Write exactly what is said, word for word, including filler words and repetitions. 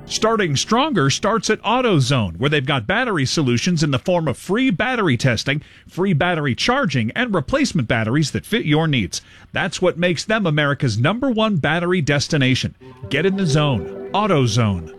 Starting stronger starts at AutoZone, where they've got battery solutions in the form of free battery testing, free battery charging, and replacement batteries that fit your needs. That's what makes them America's number one battery destination. Get in the zone. AutoZone.